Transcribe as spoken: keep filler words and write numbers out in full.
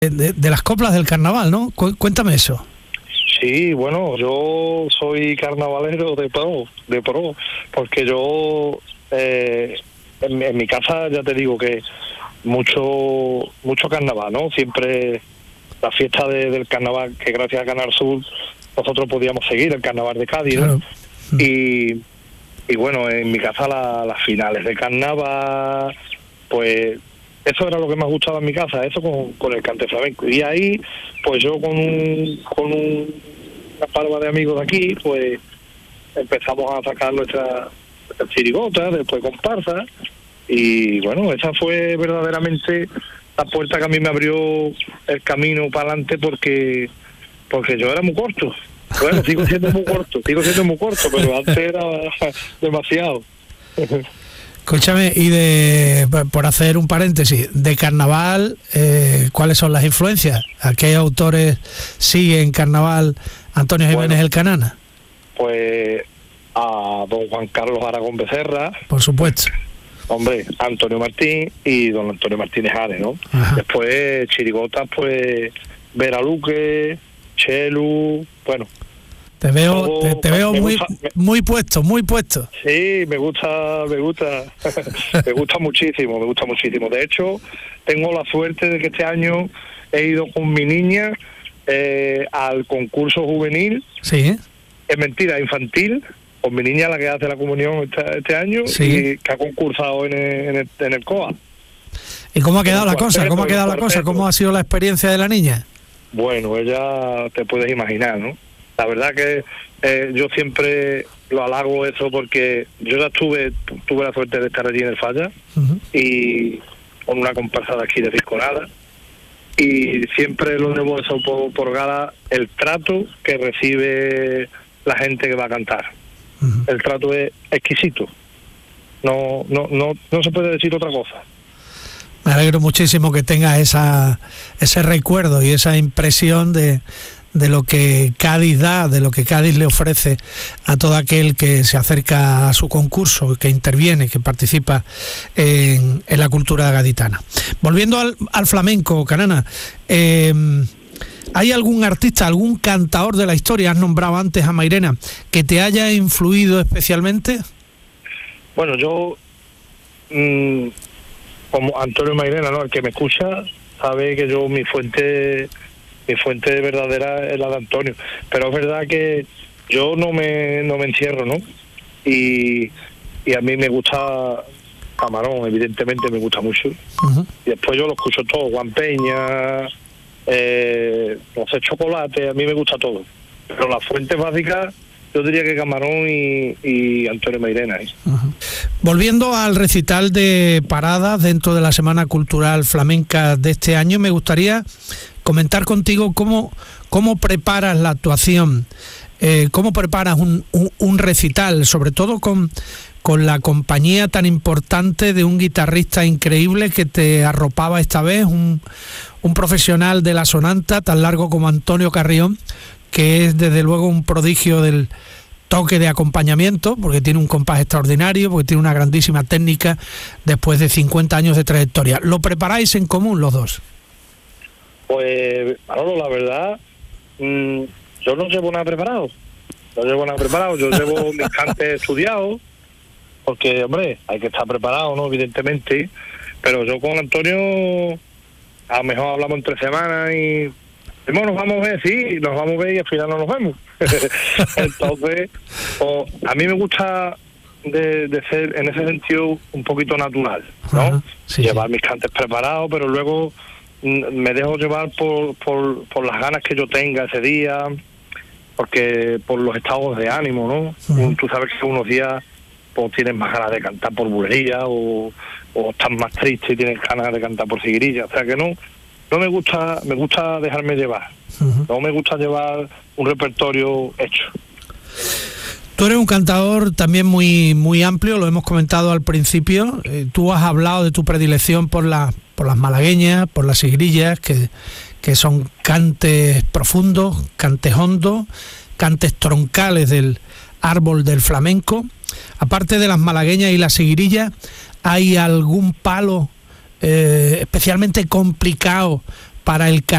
de, de las coplas del carnaval, ¿no? Cu- cuéntame eso. Sí, bueno, yo soy carnavalero de pro, de pro, porque yo eh, en, en mi casa ya te digo que mucho mucho carnaval, ¿no? Siempre la fiesta de, del carnaval, que gracias a Canal Sur nosotros podíamos seguir, el carnaval de Cádiz, ¿no? Claro. Y, y bueno, en mi casa la, las finales de carnaval, pues eso era lo que más gustaba en mi casa, eso con, con el cante flamenco. Y ahí, pues yo con un, con un, una parva de amigos de aquí, pues empezamos a sacar nuestra, nuestra chirigota, después comparsa, y bueno, esa fue verdaderamente la puerta que a mí me abrió el camino para adelante, porque porque yo era muy corto. Bueno, sigo siendo muy corto, sigo siendo muy corto, pero antes era demasiado. Escúchame, y de, por hacer un paréntesis, de carnaval, eh, ¿cuáles son las influencias? ¿A qué autores sigue en carnaval Antonio Jiménez Bueno, el Canana? Pues a don Juan Carlos Aragón Becerra, Por supuesto. hombre, Antonio Martín y don Antonio Martínez Ares, ¿no? Ajá. Después chirigotas, pues Vera Luque, Chelu, bueno. Te veo, todo, te, te veo me muy, gusta, me, muy puesto, muy puesto. Sí, me gusta, me gusta, me gusta muchísimo, me gusta muchísimo. De hecho, tengo la suerte de que este año he ido con mi niña eh, al concurso juvenil. Sí. Es mentira, infantil, con mi niña, la que hace la comunión este, este año, Sí. y que ha concursado en el, en el, en el C O A. ¿Y cómo ha quedado la cosa? Cuarteto, ¿Cómo ha quedado la cuarteto. cosa? ¿Cómo ha sido la experiencia de la niña? Bueno, ella te puedes imaginar, ¿no? La verdad que eh, yo siempre lo halago eso, porque yo ya tuve tuve la suerte de estar allí en el Falla, Uh-huh. y con una comparsa de aquí de Fisconada, y siempre lo debo eso por, por gala, el trato que recibe la gente que va a cantar. Uh-huh. El trato es exquisito, no no no no se puede decir otra cosa. Me alegro muchísimo que tengas esa, ese recuerdo y esa impresión de, de lo que Cádiz da, de lo que Cádiz le ofrece a todo aquel que se acerca a su concurso, que interviene, que participa en, en la cultura gaditana. Volviendo al, al flamenco, Canana, eh, ¿hay algún artista, algún cantador de la historia, has nombrado antes a Mairena, que te haya influido especialmente? Bueno, yo... Mmm, como Antonio Mairena, ¿no? El que me escucha sabe que yo mi fuente mi fuente verdadera es la de Antonio, pero es verdad que yo no me no me encierro, ¿no? Y, y a mí me gusta Camarón, evidentemente me gusta mucho. Uh-huh. Y después yo lo escucho todo, Juan Peña, eh, no sé, Chocolate, a mí me gusta todo. Pero la fuente básica, yo diría que Camarón y, y Antonio Mairena. ¿eh? Uh-huh. Volviendo al recital de paradas dentro de la Semana Cultural Flamenca de este año, me gustaría comentar contigo cómo, cómo preparas la actuación, eh, cómo preparas un, un, un recital, sobre todo con, con la compañía tan importante de un guitarrista increíble que te arropaba esta vez, un, un profesional de la sonanta tan largo como Antonio Carrión, que es desde luego un prodigio del toque de acompañamiento, porque tiene un compás extraordinario, porque tiene una grandísima técnica después de cincuenta años de trayectoria. ¿Lo preparáis en común los dos? Pues, Manolo, la verdad, mmm, yo no llevo nada preparado. No llevo nada preparado, yo llevo mis cantes estudiados, porque, hombre, hay que estar preparado, ¿no? Evidentemente. Pero yo con Antonio, a lo mejor hablamos entre semanas y... nos vamos a ver, sí, nos vamos a ver y al final no nos vemos. Entonces, o, a mí me gusta de, de ser, en ese sentido, un poquito natural, ¿no? Uh-huh. Sí, llevar sí. mis cantes preparados, pero luego m- me dejo llevar por, por, por las ganas que yo tenga ese día, porque por los estados de ánimo, ¿no? Uh-huh. Tú sabes que unos días pues, tienes más ganas de cantar por bulería o, o estás más triste y tienes ganas de cantar por seguirilla, o sea que no... No me gusta, me gusta dejarme llevar. Uh-huh. No me gusta llevar un repertorio hecho. Tú eres un cantador también muy muy amplio, lo hemos comentado al principio. Eh, tú has hablado de tu predilección por la, por las malagueñas, por las sigrillas, que, que son cantes profundos, cantes hondos, cantes troncales del árbol del flamenco. Aparte de las malagueñas y las sigrillas, ¿hay algún palo Eh, especialmente complicado para el